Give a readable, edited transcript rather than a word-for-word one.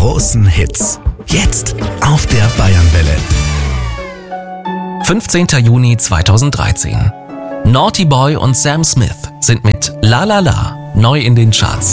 großen Hits. Jetzt auf der Bayernwelle. 15. Juni 2013. Naughty Boy und Sam Smith sind mit La La La neu in den Charts.